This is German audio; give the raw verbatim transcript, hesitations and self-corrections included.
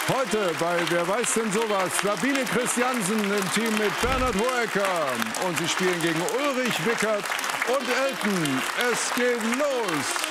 Heute bei Wer weiß denn sowas? Sabine Christiansen im Team mit Bernhard Hoeker. Und sie spielen gegen Ulrich Wickert und Elton. Es geht los.